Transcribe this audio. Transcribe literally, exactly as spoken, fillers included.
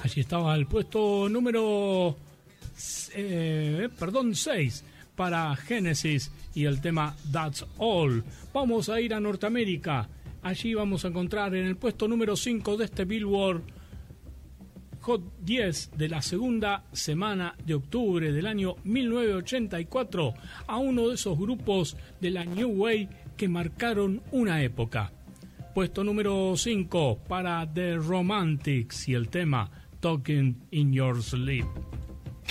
Allí estaba el puesto número eh, perdón, seis para Genesis y el tema That's All. Vamos a ir a Norteamérica. Allí vamos a encontrar en el puesto número cinco de este Billboard Hot diez de la segunda semana de octubre del año mil novecientos ochenta y cuatro a uno de esos grupos de la New Wave que marcaron una época. Puesto número cinco para The Romantics y el tema Talking in Your Sleep.